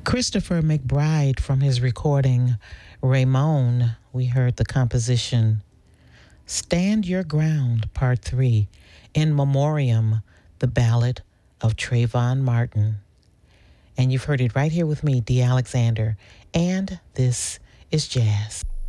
Christopher McBride from his recording Ramon, we heard the composition Stand Your Ground, Part 3, In Memoriam, the Ballad of Trayvon Martin. And you've heard it right here with me, Dee Alexander, and this is Jazz.